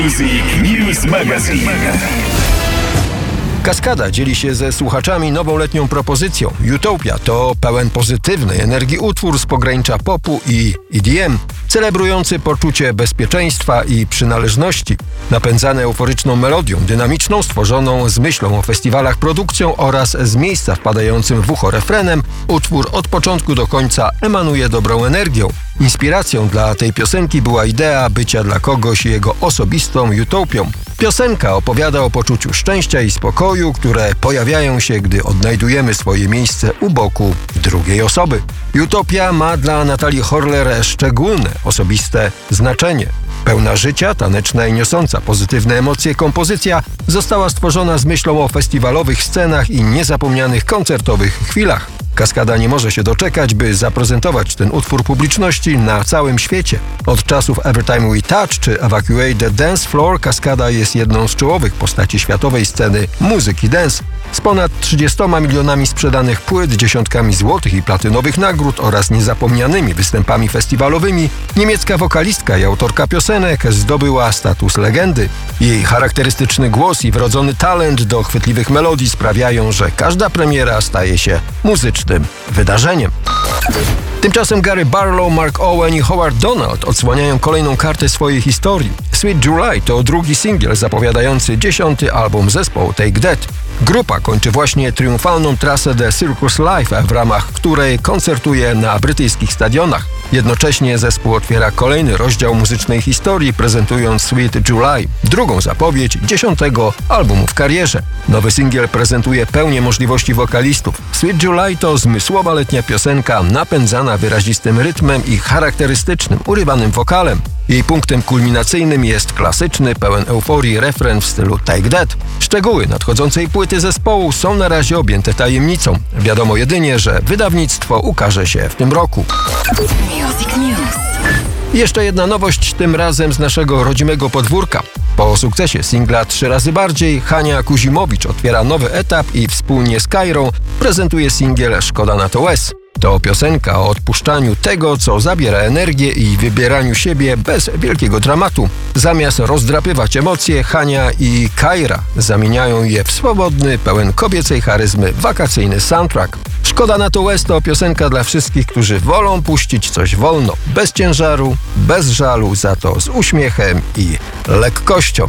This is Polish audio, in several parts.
Music News Magazine. Kaskada dzieli się ze słuchaczami nową letnią propozycją. Utopia to pełen pozytywnej energii utwór z pogranicza popu i EDM, celebrujący poczucie bezpieczeństwa i przynależności. Napędzany euforyczną melodią, dynamiczną, stworzoną z myślą o festiwalach, produkcją oraz z miejsca wpadającym w ucho refrenem, utwór od początku do końca emanuje dobrą energią. Inspiracją dla tej piosenki była idea bycia dla kogoś jego osobistą utopią. Piosenka opowiada o poczuciu szczęścia i spokoju, które pojawiają się, gdy odnajdujemy swoje miejsce u boku drugiej osoby. Utopia ma dla Natalii Horler szczególne, osobiste znaczenie. Pełna życia, taneczna i niosąca pozytywne emocje kompozycja została stworzona z myślą o festiwalowych scenach i niezapomnianych koncertowych chwilach. Kaskada nie może się doczekać, by zaprezentować ten utwór publiczności na całym świecie. Od czasów Everytime We Touch czy Evacuate the Dance Floor Kaskada jest jedną z czołowych postaci światowej sceny muzyki dance. Z ponad 30 milionami sprzedanych płyt, dziesiątkami złotych i platynowych nagród oraz niezapomnianymi występami festiwalowymi, niemiecka wokalistka i autorka piosenek zdobyła status legendy. Jej charakterystyczny głos i wrodzony talent do chwytliwych melodii sprawiają, że każda premiera staje się muzycznym wydarzeniem. Tymczasem Gary Barlow, Mark Owen i Howard Donald odsłaniają kolejną kartę swojej historii. Sweet July to drugi singiel zapowiadający 10. album zespołu Take That. Grupa kończy właśnie triumfalną trasę The Circus Live, w ramach której koncertuje na brytyjskich stadionach. Jednocześnie zespół otwiera kolejny rozdział muzycznej historii, prezentując Sweet July, drugą zapowiedź 10. albumu w karierze. Nowy singiel prezentuje pełnię możliwości wokalistów. Sweet July to zmysłowa letnia piosenka napędzana wyrazistym rytmem i charakterystycznym, urywanym wokalem. Jej punktem kulminacyjnym jest klasyczny, pełen euforii refren w stylu Take That. Szczegóły nadchodzącej płyty zespołu są na razie objęte tajemnicą. Wiadomo jedynie, że wydawnictwo ukaże się w tym roku. Music News. Jeszcze jedna nowość, tym razem z naszego rodzimego podwórka. Po sukcesie singla 3 razy bardziej, Hania Kuzimowicz otwiera nowy etap i wspólnie z Kairą prezentuje singiel Szkoda na to łez. To piosenka o odpuszczaniu tego, co zabiera energię i wybieraniu siebie bez wielkiego dramatu. Zamiast rozdrapywać emocje, Hania i Kaira zamieniają je w swobodny, pełen kobiecej charyzmy, wakacyjny soundtrack. Szkoda na to łez to piosenka dla wszystkich, którzy wolą puścić coś wolno, bez ciężaru, bez żalu, za to z uśmiechem i lekkością.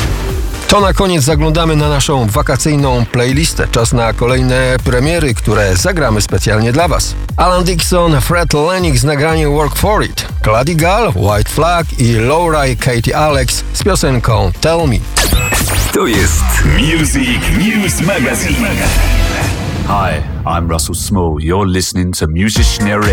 To na koniec zaglądamy na naszą wakacyjną playlistę. Czas na kolejne premiery, które zagramy specjalnie dla Was. Alan Dixon, Fred Lennox z nagraniem Work For It, Claudia Gall, White Flag i Laura i Katie Alex z piosenką Tell Me. To jest Music News Magazine. Hi, I'm Russell Small. You're listening to Musicianary.